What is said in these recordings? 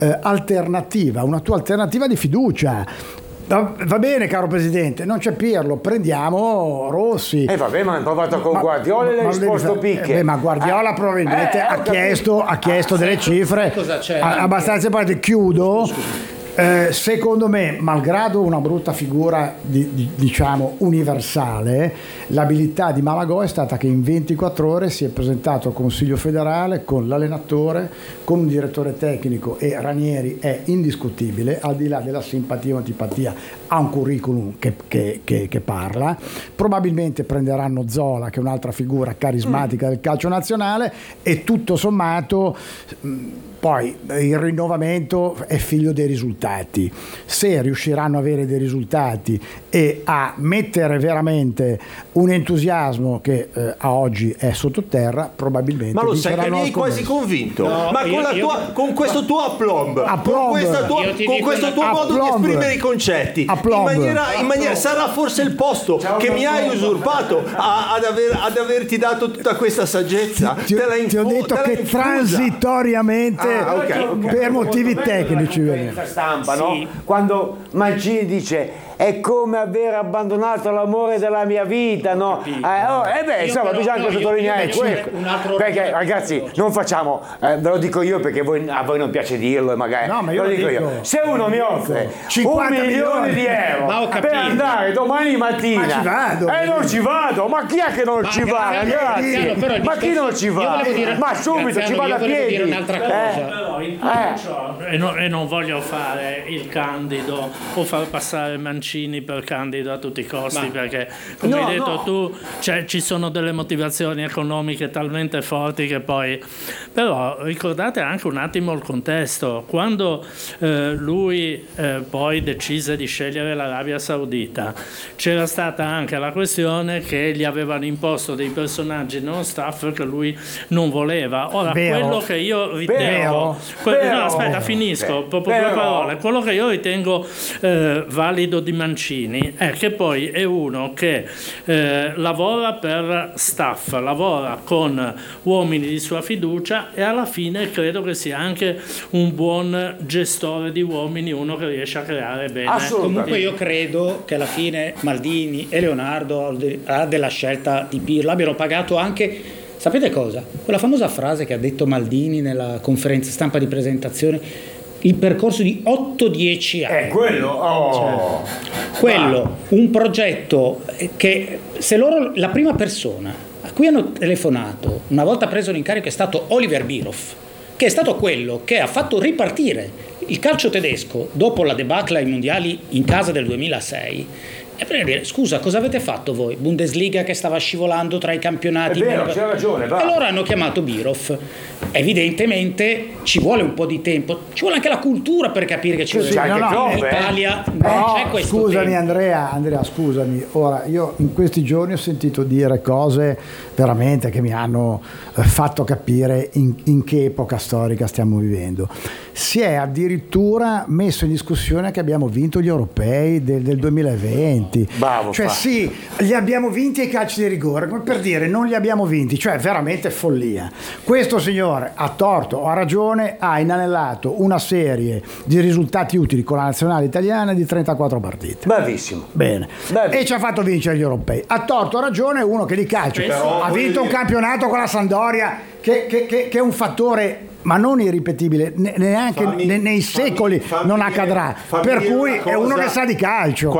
alternativa, una tua alternativa di fiducia. Va bene, caro Presidente, non c'è Pirlo, prendiamo Rossi. Vabbè, ma hanno provato con Guardiola e le risposto picche. Ma Guardiola probabilmente ha chiesto delle cifre abbastanza importanti. Chiudo. Secondo me, malgrado una brutta figura diciamo universale, l'abilità di Malagò è stata che in 24 ore si è presentato al Consiglio federale con l'allenatore, con un direttore tecnico, e Ranieri è indiscutibile, al di là della simpatia o antipatia, ha un curriculum che parla. Probabilmente prenderanno Zola, che è un'altra figura carismatica del calcio nazionale, e tutto sommato poi il rinnovamento è figlio dei risultati. Se riusciranno ad avere dei risultati e a mettere veramente un entusiasmo che a oggi è sottoterra, probabilmente. Ma lo sai che mi hai quasi convinto. No, ma con questo tuo aplomb, con questo tuo modo di esprimere i concetti, in maniera sarà forse il posto che mi hai usurpato ad averti dato tutta questa saggezza. Ti ho detto che transitoriamente, per motivi tecnici, stampa, no? Quando Mancini dice è come aver abbandonato l'amore della mia vita, no? Insomma, bisogna sottolineare questo, perché ragazzi non facciamo, ve lo dico io perché a voi non piace dirlo, e magari lo dico io. Se uno mi offre 1 milione di euro per andare domani mattina, non ci vado, ma chi è che non ci va, ragazzi? Ma chi non ci va? Ma subito ci vado a piedi. Dire un'altra cosa. E non voglio fare il candido o far passare Mancini per candido a tutti i costi, perché come hai detto tu, ci sono delle motivazioni economiche talmente forti che poi, però ricordate anche un attimo il contesto. Quando lui poi decise di scegliere l'Arabia Saudita, c'era stata anche la questione che gli avevano imposto dei personaggi non staff che lui non voleva. Ora, quello che io ritengo finisco proprio 2 parole. Quello che io ritengo valido di Mancini è che poi è uno che lavora per staff, lavora con uomini di sua fiducia, e alla fine credo che sia anche un buon gestore di uomini, uno che riesce a creare bene. Comunque io credo che alla fine Maldini e Leonardo, al di là della scelta di Pirlo, abbiano pagato anche, sapete cosa? Quella famosa frase che ha detto Maldini nella conferenza stampa di presentazione, il percorso di 8-10 anni. Quello, un progetto che, se loro, la prima persona a cui hanno telefonato una volta preso l'incarico è stato Oliver Bierhoff, che è stato quello che ha fatto ripartire il calcio tedesco dopo la debacle ai mondiali in casa del 2006. E per dire, scusa, cosa avete fatto voi? Bundesliga che stava scivolando tra i campionati. È vero, c'è ragione, va. E allora hanno chiamato Bierhoff. Evidentemente ci vuole un po' di tempo, ci vuole anche la cultura per capire che in Italia non c'è questo. Scusami Andrea, scusami. Ora, io in questi giorni ho sentito dire cose veramente che mi hanno fatto capire in che epoca storica stiamo vivendo. Si è addirittura messo in discussione che abbiamo vinto gli europei del 2020. Bravo, sì, li abbiamo vinti ai calci di rigore, come per dire non li abbiamo vinti, cioè veramente follia. Questo signore, ha torto o ha ragione, ha inanellato una serie di risultati utili con la nazionale italiana di 34 partite. Bravissimo. Bene. E ci ha fatto vincere gli europei. Ha torto o ha ragione uno che di calcio ha vinto un campionato con la Sampdoria che è un fattore ma non irripetibile, neanche nei secoli non accadrà, per cui è uno che sa di calcio.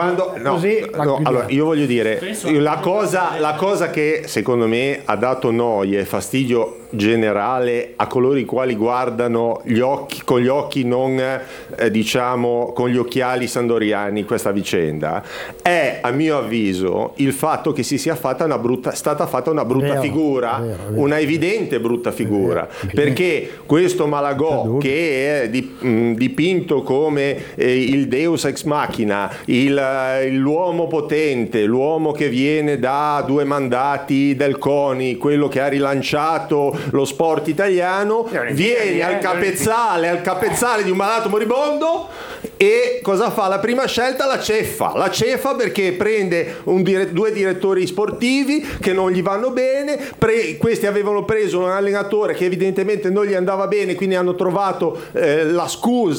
Allora io voglio dire, la cosa che secondo me ha dato noia e fastidio generale a coloro i quali guardano con gli occhi non diciamo con gli occhiali sandoriani questa vicenda è, a mio avviso, il fatto che sia stata fatta una brutta figura, una evidente brutta figura, perché questo Malagò, che è dipinto come il Deus ex machina, l'uomo potente, l'uomo che viene da 2 mandati del CONI, quello che ha rilanciato lo sport italiano, viene al capezzale di un malato moribondo, e cosa fa? La prima scelta la ceffa perché prende 2 direttori sportivi che non gli vanno bene, questi avevano preso un allenatore che evidentemente non gli andava bene, quindi hanno trovato la scusa